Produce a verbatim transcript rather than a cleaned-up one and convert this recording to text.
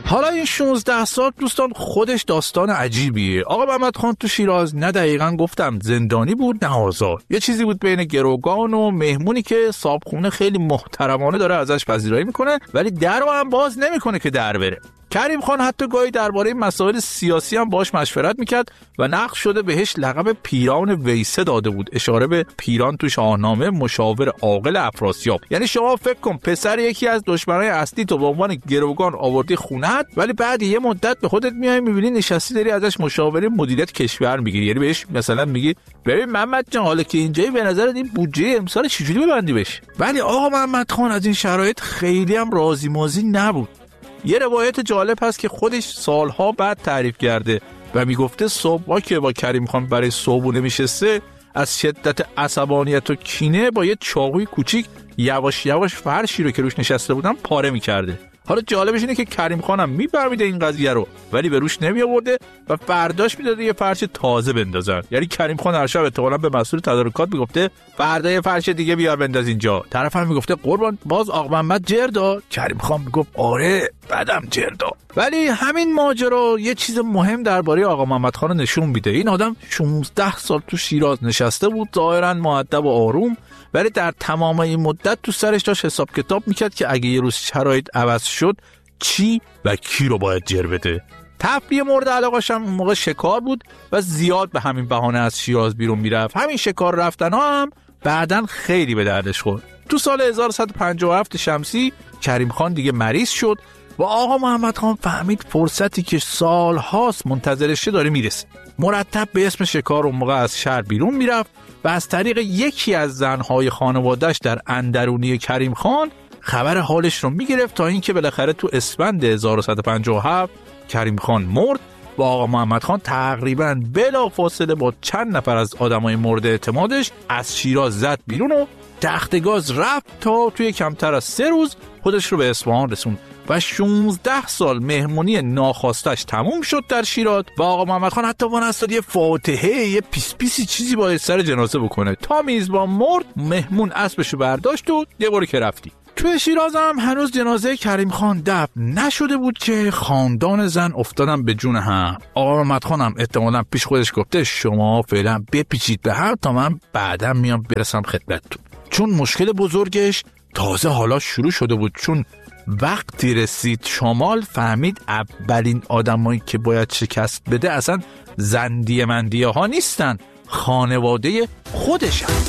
حالا این شانزده سال دوستان خودش داستان عجیبیه. آقا محمد خان تو شیراز نه دقیقاً گفتم زندانی بود نه آزاد، یه چیزی بود بین گروگان و مهمونی که صاحبخونه خیلی محترمانه داره ازش پذیرایی میکنه ولی در رو هم باز نمیکنه که در بره. کریم خان حتی گاهی درباره مسائل سیاسی هم باش مشورت میکرد و نقش شده بهش لقب پیران ویسه داده بود، اشاره به پیران تو شاهنامه مشاور عاقل افراسیاب. یعنی شما فکر کن پسر یکی از دشمنای اصلی تو به عنوان گروگان آوردی خونه‌ات ولی بعد یه مدت به خودت میای میبینی نشستی داری ازش مشاوره مدیریت کشور میگیری. یعنی بهش مثلا میگی ببین محمد جان حالا که اینجایی به نظر این بودجه امسال چجوری ببندی بهش. ولی آقا محمد خان از این شرایط خیلی هم راضی ماضی نبود. یه روایت جالب هست که خودش سالها بعد تعریف کرده و میگفته صبح که با کریم خان برای صبحونه میشسته از شدت عصبانیت و کینه با یه چاقوی کوچیک یواش یواش فرشی رو که روش نشسته بودن پاره میکرده. حالا جالبش اینه که کریم خانم میفهمیده این قضیه رو ولی به روش نمی آورده و فرداش میداده یه فرش تازه بندازن. یعنی کریم خان هر شب احتمالاً به مسئول تدارکات میگفته فردا یه فرش دیگه بیار بنداز اینجا. طرف هم میگفته قربان باز آقا محمد جردا. کریم خان میگفت آره بعدم جردا. ولی همین ماجرا یه چیز مهم درباره آقا محمد خان نشون میده. این آدم شانزده سال تو شیراز نشسته بود، ظاهراً مؤدب و آروم، ولی در تمام این مدت تو سرش داشت حساب کتاب میکرد که اگه یه روز شرایط عوض شد چی و کی رو باید جر بده. تفریح مورد علاقه‌ش هم اون موقع شکار بود و زیاد به همین بهانه از شیراز بیرون میرفت. همین شکار رفتن‌ها هم بعداً خیلی به دردش خورد. تو سال هزار و صد و پنجاه و هفت شمسی کریم خان دیگه مریض شد و آقا محمد خان فهمید فرصتی که سالهاست منتظرشه داره میرسه. مرتب به اسم شکار اون موقع از شهر بیرون میرفت و از طریق یکی از زنهای خانواده‌اش در اندرونی کریم خان خبر حالش رو میگرفت تا اینکه بالاخره تو اسفند هزار و صد و پنجاه و هفت کریم خان مرد و آقا محمد خان تقریباً بلا فاصله با چند نفر از آدمای مورد اعتمادش از شیراز زد بیرون و تختگاز رفت تا توی کمتر از سه روز خودش رو به اصفهان رسوند و شانزده سال مهمونی ناخواستش تموم شد در شیراز و آقا محمد خان حتی وانستاد یه فاتحه یه پیس پیسی چیزی باید سر جنازه بکنه. تا میزبان مرد مهمون اسبشو برداشت و یه باری که رفتی. توی شیراز هم هنوز جنازه کریم خان دفن نشده بود که خاندان زن افتادن به جون هم. آقا محمد خان هم احتمالاً پیش خودش گفته شما فعلا بپیچید به هم تا من بعدا میام برسم خدمتتون، چون مشکل بزرگش تازه حالا شروع شده بود. چون وقتی رسید شمال فهمید اولین آدمایی که باید شکست بده اصلا زندیه مندیه ها نیستن، خانواده خودشن.